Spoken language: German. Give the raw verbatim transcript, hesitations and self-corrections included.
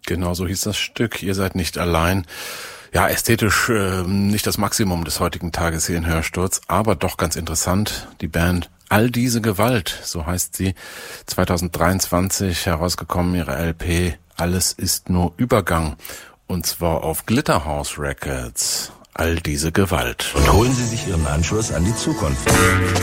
Genau so hieß das Stück. Ihr seid nicht allein. Ja, ästhetisch äh, nicht das Maximum des heutigen Tages hier in Hörsturz, aber doch ganz interessant. Die Band All diese Gewalt, so heißt sie, zwanzig dreiundzwanzig herausgekommen, ihre L P Alles ist nur Übergang. Und zwar auf Glitterhouse Records. All diese Gewalt. Und holen Sie sich Ihren Anschluss an die Zukunft.